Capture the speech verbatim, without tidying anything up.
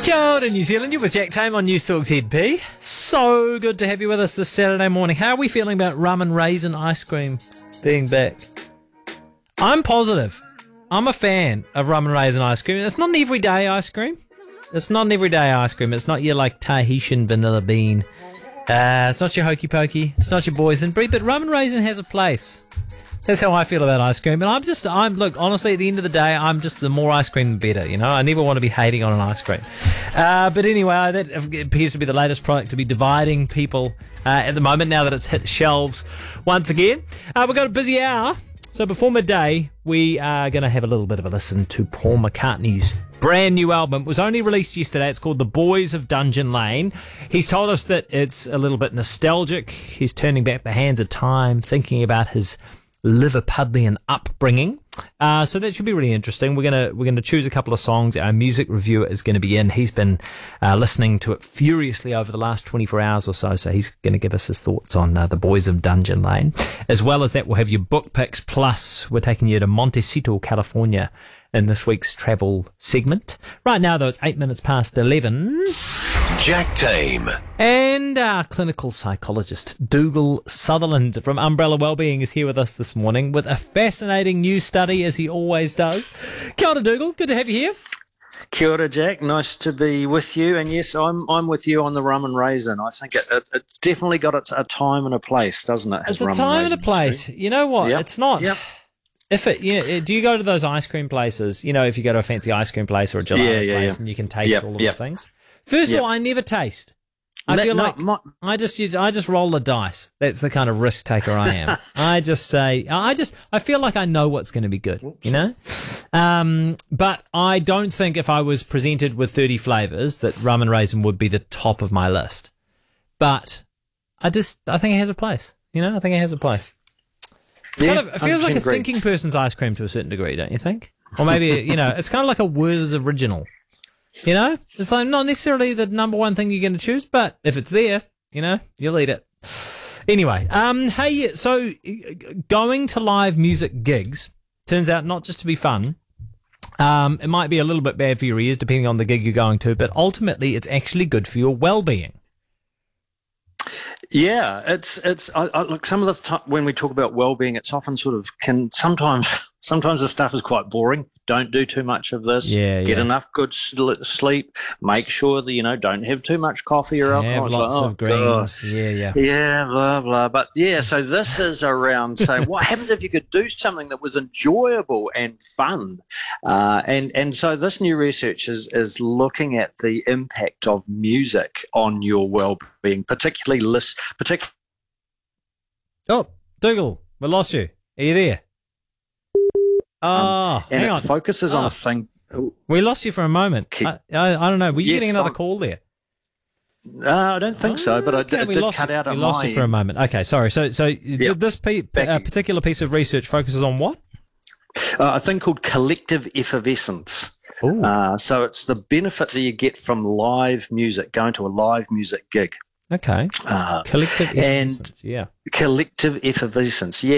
Kia ora, New Zealand. You're with Jack Tame on News Talk Z P. So good to have you with us this Saturday morning. How are we feeling about rum and raisin ice cream being back? I'm positive. I'm a fan of rum and raisin ice cream. It's not an everyday ice cream. It's not an everyday ice cream. It's not your like Tahitian vanilla bean. Uh, it's not your hokey pokey. It's not your boysenberry. But rum and raisin has a place. That's how I feel about ice cream. And I'm just, I'm, look, honestly, at the end of the day, I'm just the more ice cream, the better, you know? I never want to be hating on an ice cream. Uh, but anyway, that appears to be the latest product to be dividing people uh, at the moment, now that it's hit shelves once again. Uh, we've got a busy hour. So before midday, we are going to have a little bit of a listen to Paul McCartney's brand new album. It was only released yesterday. It's called The Boys of Dungeon Lane. He's told us that it's a little bit nostalgic. He's turning back the hands of time, thinking about his Liverpudlian upbringing. Uh, so that should be really interesting. We're gonna we're gonna choose a couple of songs. Our music reviewer is going to be in. He's been uh, listening to it furiously over the last twenty-four hours or so. So he's going to give us his thoughts on uh, the Boys of Dungeon Lane. As well as that, we'll have your book picks. Plus, we're taking you to Montecito, California, in this week's travel segment. Right now, though, it's eight minutes past eleven. Jack Tame. And our clinical psychologist, Dougal Sutherland from Umbrella Wellbeing, is here with us this morning with a fascinating new study, as he always does. Kia ora, Dougal. Good to have you here. Kia ora, Jack. Nice to be with you. And yes, I'm I'm with you on the rum and raisin. I think it, it, it's definitely got its, a time and a place, doesn't it? It's a time and a place. Industry. You know what? Yep. It's not. Yep. If it, you know, do you go to those ice cream places? You know, if you go to a fancy ice cream place or a gelato Yeah, yeah, place, yeah. and you can taste Yep, all of yep. the things. First Yep. of all, I never taste. I That- feel no, like my- I just use, I just roll the dice. That's the kind of risk taker I am. I just say, I just, I feel like I know what's going to be good, you know? Um, but I don't think if I was presented with thirty flavours that rum and raisin would be the top of my list. But I just, I think it has a place, you know? I think it has a place. It's Yeah, kind of, it feels like a agree. thinking person's ice cream to a certain degree, don't you think? Or maybe, you know, it's kind of like a Werther's original. You know, it's like not necessarily the number one thing you're going to choose, but if it's there, you know, you'll eat it. Anyway, um, hey, so going to live music gigs turns out not just to be fun. Um, it might be a little bit bad for your ears depending on the gig you're going to, but ultimately it's actually good for your well-being. Yeah, it's it's. I, I, look, some of the time when we talk about well-being, it's often sort of can sometimes sometimes the stuff is quite boring. Don't do too much of this. Yeah, Get yeah. enough good sl- sleep. Make sure that you know don't have too much coffee or alcohol. Have It's lots like, of oh, greens. God. Yeah, yeah. Yeah, blah blah. But yeah, so this is around saying what happens if you could do something that was enjoyable and fun, uh, and and so this new research is is looking at the impact of music on your well-being, particularly list, particularly. Oh, Dougal, we lost you. Are you there? Oh, and hang it on. focuses Oh. on a thing. Oh, We lost you for a moment. Keep- I, I, I don't know. Were you Yes, getting another I'm- call there? No, I don't think so, but I Okay, did, it we did lost cut you, out we on lost my you for a end. moment. Okay, sorry. So, so Yep. this pe- Back uh, in. particular piece of research focuses on what? Uh, a thing called collective effervescence. Ooh. Uh, so it's the benefit that you get from live music, going to a live music gig. Okay. Uh, Collective and- effervescence. Yeah. collective effervescence,